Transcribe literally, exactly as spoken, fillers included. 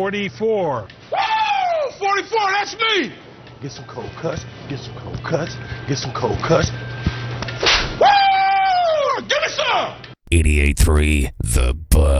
forty-four. Woo! forty-four, that's me! Get some cold cuts, get some cold cuts, get some cold cuts. Woo! Give me some! eighty-eight point three The Buzz.